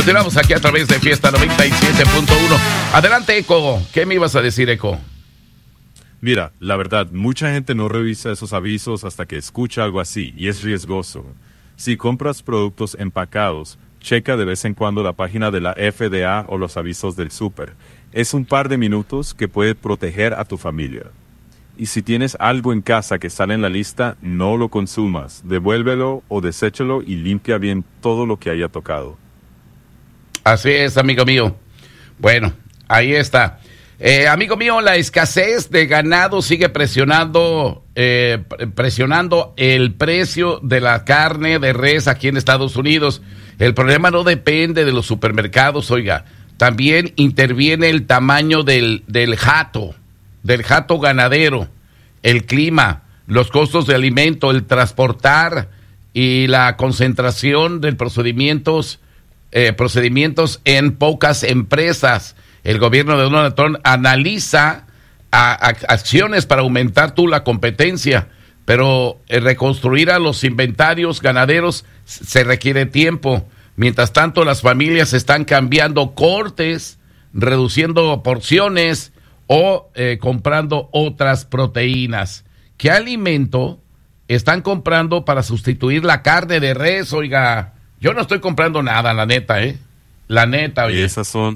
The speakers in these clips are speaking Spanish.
Continuamos aquí a través de Fiesta 97.1. Adelante, Eco. ¿Qué me ibas a decir, Eco? Mira, la verdad, mucha gente no revisa esos avisos hasta que escucha algo así, y es riesgoso. Si compras productos empacados, checa de vez en cuando la página de la FDA o los avisos del súper. Es un par de minutos que puede proteger a tu familia. Y si tienes algo en casa que sale en la lista, no lo consumas. Devuélvelo o deséchalo y limpia bien todo lo que haya tocado. Así es, amigo mío. Bueno, ahí está. Amigo mío, la escasez de ganado sigue presionando el precio de la carne de res aquí en Estados Unidos. El problema no depende de los supermercados, oiga. También interviene el tamaño del jato ganadero, el clima, los costos de alimento, el transportar y la concentración de procedimientos en pocas empresas. El gobierno de Donald Trump analiza acciones para aumentar la competencia, pero reconstruir a los inventarios ganaderos se requiere tiempo. Mientras tanto, las familias están cambiando cortes, reduciendo porciones o comprando otras proteínas. ¿Qué alimento están comprando para sustituir la carne de res? Oiga, yo no estoy comprando nada, la neta, La neta, oiga. Y esas son...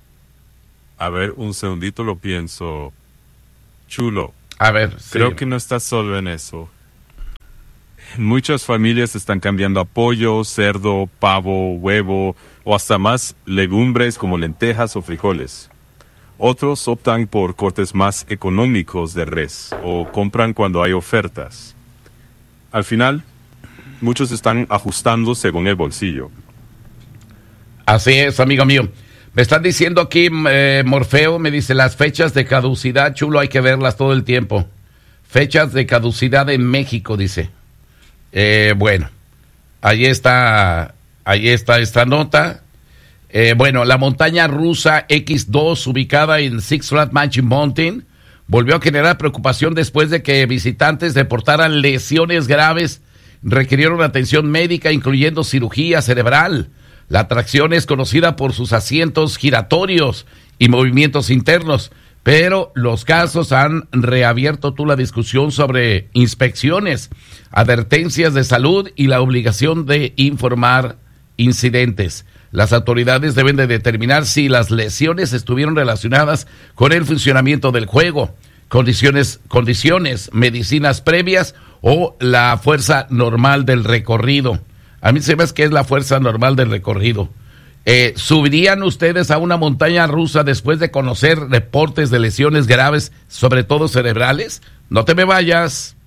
A ver, un segundito lo pienso. Chulo. A ver, creo sí. que no estás solo en eso. Muchas familias están cambiando a pollo, cerdo, pavo, huevo o hasta más legumbres como lentejas o frijoles. Otros optan por cortes más económicos de res o compran cuando hay ofertas. Al final, muchos están ajustando según el bolsillo. Así es, amigo mío. Me están diciendo aquí, Morfeo, me dice, las fechas de caducidad, Chulo, hay que verlas todo el tiempo. Fechas de caducidad en México, dice. Bueno, ahí está esta nota. Bueno, la montaña rusa X2, ubicada en Six Flags Magic Mountain, volvió a generar preocupación después de que visitantes reportaran lesiones graves, requirieron atención médica, incluyendo cirugía cerebral. La atracción es conocida por sus asientos giratorios y movimientos internos, pero los casos han reabierto la discusión sobre inspecciones, advertencias de salud y la obligación de informar incidentes. Las autoridades deben de determinar si las lesiones estuvieron relacionadas con el funcionamiento del juego, condiciones, medicinas previas o la fuerza normal del recorrido. A mí se me hace que es la fuerza normal del recorrido. ¿Subirían ustedes a una montaña rusa después de conocer reportes de lesiones graves, sobre todo cerebrales? No te me vayas.